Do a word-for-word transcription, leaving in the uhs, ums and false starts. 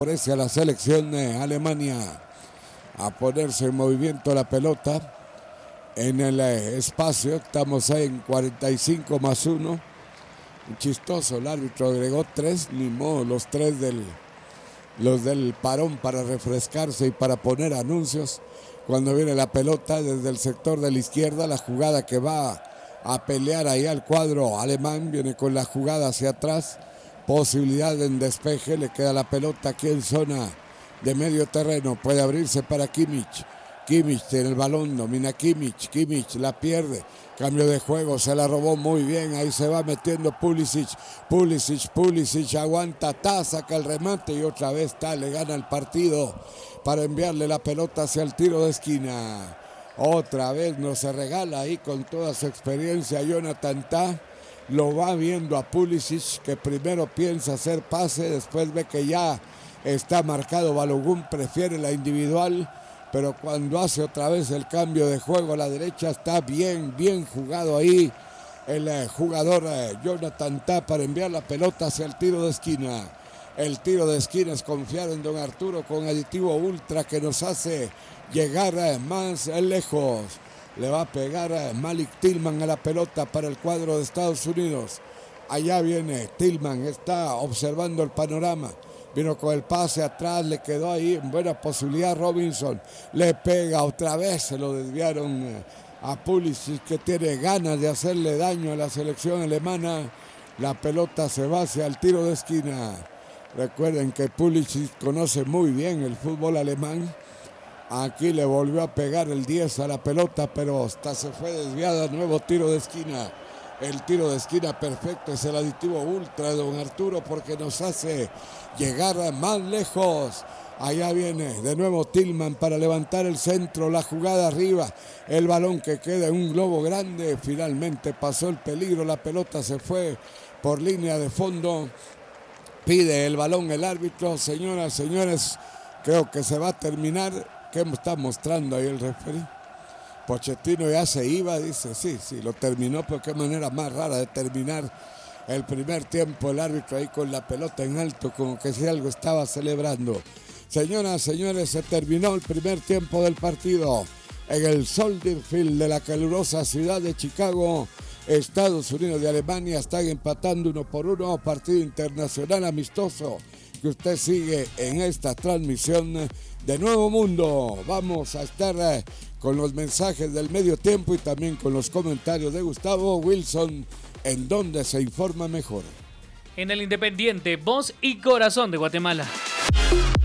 Favorece a la selección de Alemania a ponerse en movimiento la pelota en el espacio. Estamos en cuarenta y cinco más uno. Chistoso, el árbitro agregó tres, ni modo, los tres del, los del parón para refrescarse y para poner anuncios. Cuando viene la pelota desde el sector de la izquierda, la jugada que va a pelear ahí al cuadro alemán, viene con la jugada hacia atrás. Posibilidad en despeje, le queda la pelota aquí en zona de medio terreno, puede abrirse para Kimmich. Kimmich tiene el balón, domina Kimmich, Kimmich la pierde, cambio de juego, se la robó muy bien, ahí se va metiendo Pulisic, Pulisic, Pulisic, aguanta, ta, saca el remate y otra vez ta, le gana el partido para enviarle la pelota hacia el tiro de esquina. Otra vez nos se regala ahí con toda su experiencia Jonathan Ta. Lo va viendo a Pulisic, que primero piensa hacer pase, después ve que ya está marcado Balogun, prefiere la individual, pero cuando hace otra vez el cambio de juego a la derecha está bien, bien jugado ahí el eh, jugador eh, Jonathan Ta para enviar la pelota hacia el tiro de esquina. El tiro de esquina es confiar en don Arturo con aditivo ultra que nos hace llegar eh, más eh, lejos. Le va a pegar a Malik Tillman a la pelota para el cuadro de Estados Unidos. Allá viene Tillman, está observando el panorama. Vino con el pase atrás, le quedó ahí en buena posibilidad Robinson. Le pega otra vez, se lo desviaron a Pulisic, que tiene ganas de hacerle daño a la selección alemana. La pelota se va hacia el tiro de esquina. Recuerden que Pulisic conoce muy bien el fútbol alemán. Aquí le volvió a pegar el diez a la pelota, pero hasta se fue desviada. Nuevo tiro de esquina. El tiro de esquina perfecto es el aditivo ultra de don Arturo porque nos hace llegar más lejos. Allá viene de nuevo Tillman para levantar el centro, la jugada arriba. El balón que queda en un globo grande. Finalmente pasó el peligro, la pelota se fue por línea de fondo. Pide el balón el árbitro. Señoras, señores, creo que se va a terminar. ¿Qué está mostrando ahí el referee? Pochettino ya se iba, dice, sí, sí, lo terminó, pero qué manera más rara de terminar el primer tiempo, el árbitro ahí con la pelota en alto, como que si algo estaba celebrando. Señoras, señores, se terminó el primer tiempo del partido en el Soldier Field de la calurosa ciudad de Chicago. Estados Unidos y Alemania están empatando uno por uno, partido internacional amistoso que usted sigue en esta transmisión de Nuevo Mundo. Vamos a estar eh, con los mensajes del medio tiempo y también con los comentarios de Gustavo Wilson, en donde se informa mejor. En el Independiente, voz y corazón de Guatemala.